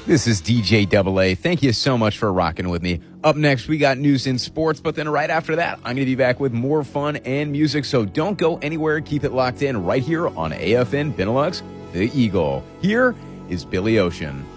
This is DJ AA. Thank you so much for rocking with me. Up next, we got news in sports, but then right after that, I'm going to be back with more fun and music, so don't go anywhere. Keep it locked in right here on AFN Benelux, The Eagle. Here is Billy Ocean.